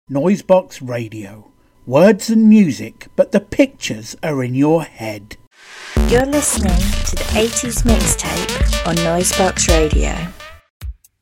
Noisebox Radio. Words and music, but the pictures are in your head. You're listening to the 80s mixtape on Noisebox Radio.